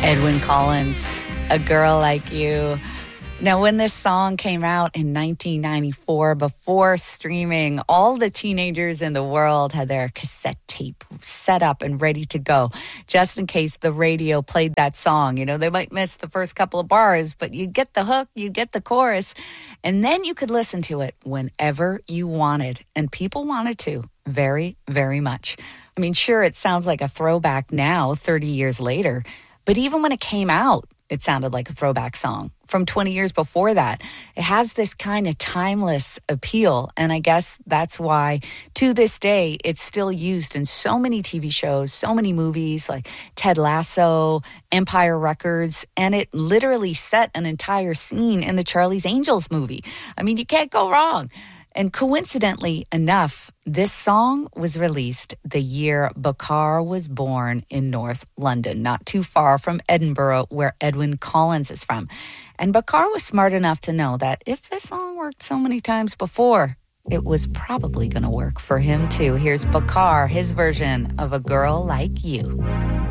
Edwyn Collins, A Girl Like You. Now, when this song came out in 1994, before streaming, all the teenagers in the world had their cassette tape set up and ready to go, just in case the radio played that song. You know, they might miss the first couple of bars, but you get the hook, you get the chorus, and then you could listen to it whenever you wanted. And people wanted to very, very much. I mean, sure, it sounds like a throwback now, 30 years later, but even when it came out, it sounded like a throwback song from 20 years before that. It has this kind of timeless appeal, and I guess that's why, to this day, it's still used in so many TV shows, so many movies like Ted Lasso, Empire Records, and it literally set an entire scene in the Charlie's Angels movie. I mean, you can't go wrong. And coincidentally enough, this song was released the year Bakar was born in North London, not too far from Edinburgh, where Edwyn Collins is from. And Bakar was smart enough to know that if this song worked so many times before, it was probably going to work for him too. Here's Bakar, his version of A Girl Like You.